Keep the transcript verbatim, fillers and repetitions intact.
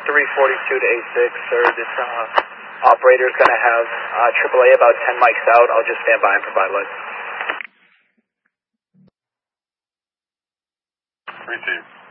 three forty-two to eight six, sir. This uh, operator is going to have uh, triple A about ten mics out. I'll just stand by and provide light. Receive.